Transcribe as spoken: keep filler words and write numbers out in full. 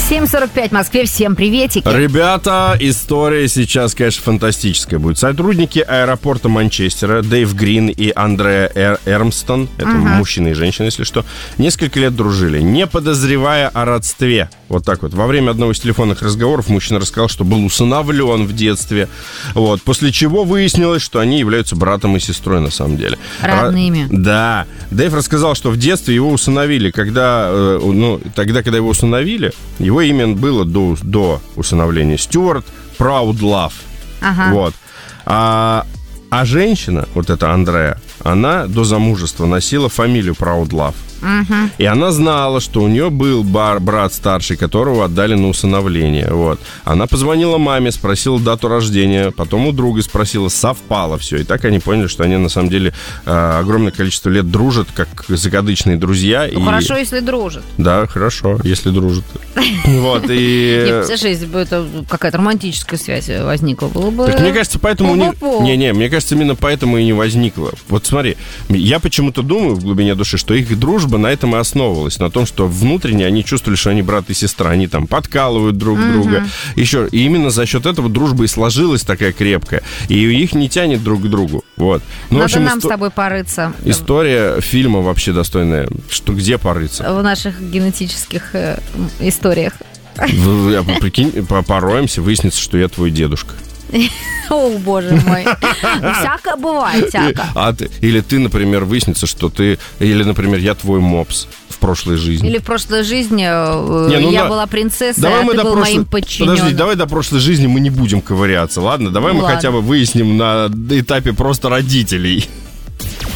семь сорок пять в Москве. Всем приветики. Ребята, история сейчас, конечно, фантастическая будет. Сотрудники аэропорта Манчестера Дэйв Грин и Андреа Эр- Эрмстон, это uh-huh. мужчина и женщина, если что, несколько лет дружили, не подозревая о родстве. Вот так вот. Во время одного из телефонных разговоров мужчина рассказал, что был усыновлен в детстве. Вот. После чего выяснилось, что они являются братом и сестрой на самом деле. Родными. Ра- да. Дэйв рассказал, что в детстве его усыновили, когда, э, ну, тогда, когда его усыновили, его имя было до, до усыновления Стюарт Праудлав. Ага. Вот. А, а женщина, вот эта Андреа, она до замужества носила фамилию Праудлав. Uh-huh. И она знала, что у нее был бар, брат старший, которого отдали на усыновление. Вот. Она позвонила маме, спросила дату рождения, потом у друга спросила, совпало все. И так они поняли, что они на самом деле э, огромное количество лет дружат, как закадычные друзья. Ну, и... хорошо, если дружат. Да, хорошо, если дружат. Вот, и... Слушай, если бы это какая-то романтическая связь возникла, было бы... Так мне кажется, поэтому... Не-не, мне кажется, именно поэтому и не возникло. Вот смотри, я почему-то думаю в глубине души, что их дружба на этом и основывалась, на том, что внутренне они чувствовали, что они брат и сестра, они там подкалывают друг uh-huh. друга. Еще, и именно за счет этого дружба и сложилась такая крепкая. И их не тянет друг к другу. Вот. Ну, Надо в общем, нам исто... с тобой порыться. История фильма вообще достойная. Что, где порыться? В наших генетических э, историях. В, прикинь, пороемся, выяснится, что я твой дедушка. О, боже мой. Всякое бывает, всякое. А ты, или ты, например, выяснится, что ты... Или, например, я твой мопс в прошлой жизни. Или в прошлой жизни не, ну я да. была принцессой, давай а ты был прошлой... моим подчиненным. Подожди, давай до прошлой жизни мы не будем ковыряться, ладно? Давай ну, мы ладно. хотя бы выясним на этапе просто родителей.